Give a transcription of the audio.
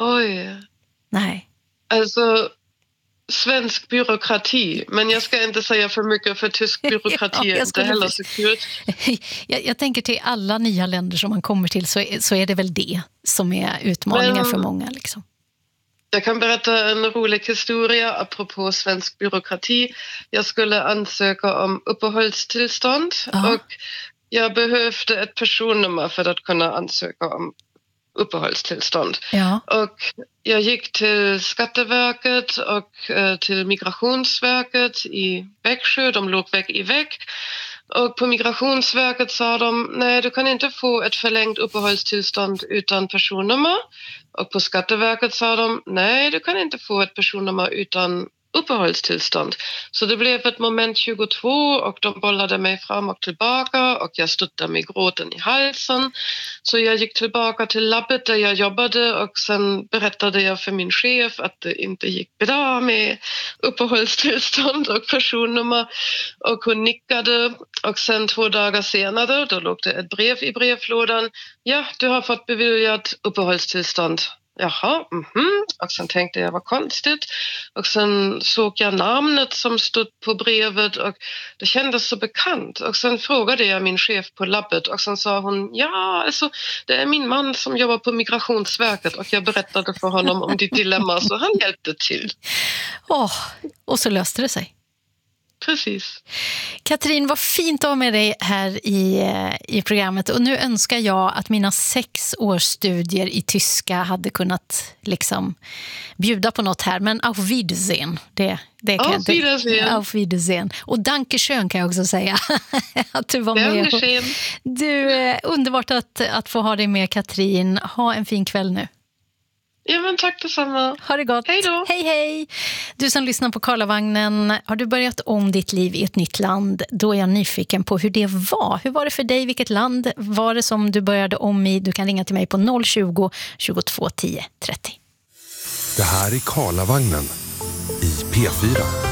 Oj. Nej. Alltså, svensk byråkrati. Men jag ska inte säga för mycket, för tysk byråkrati är inte heller så kul. Jag tänker till alla nya länder som man kommer till så är det väl det som är utmaningen för många liksom. Jag kan berätta en rolig historia apropå svensk byråkrati. Jag skulle ansöka om uppehållstillstånd och jag behövde ett personnummer för att kunna ansöka om uppehållstillstånd. Ja. Och jag gick till Skatteverket och till Migrationsverket i Växjö. De låg vägg i vägg. Och på Migrationsverket sa de, nej, du kan inte få ett förlängt uppehållstillstånd utan personnummer. Och på Skatteverket sa de, nej, du kan inte få ett personnummer utan uppehållstillstånd. Så det blev ett moment 22 och de bollade mig fram och tillbaka och jag stod där med gråten i halsen. Så jag gick tillbaka till labbet där jag jobbade och sen berättade jag för min chef att det inte gick bra med uppehållstillstånd och personnummer. Och hon nickade och sen 2 dagar senare då låg det ett brev i brevlådan. Ja, du har fått beviljat uppehållstillstånd. Jaha, Och sen tänkte jag, vad konstigt. Och sen såg jag namnet som stod på brevet och det kändes så bekant. Och sen frågade jag min chef på labbet och sen sa hon, ja, alltså det är min man som jobbar på Migrationsverket och jag berättade för honom om ditt dilemma så han hjälpte till. Och så löste det sig. Precis. Katrin, vad fint att ha med dig här i programmet. Och nu önskar jag att mina 6 års studier i tyska hade kunnat liksom bjuda på något här. Men auf Wiedersehen. Det kan auf Wiedersehen. Auf Wiedersehen. Och dankeschön kan jag också säga. Att du var med. Du, underbart att få ha dig med, Katrin. Ha en fin kväll nu. Ja, men tack detsamma. Ha det gott. Hej då. Hej, hej. Du som lyssnar på Karlavagnen, har du börjat om ditt liv i ett nytt land? Då är jag nyfiken på hur det var. Hur var det för dig? Vilket land var det som du började om i? Du kan ringa till mig på 020 22 10 30. Det här är Karlavagnen i P4.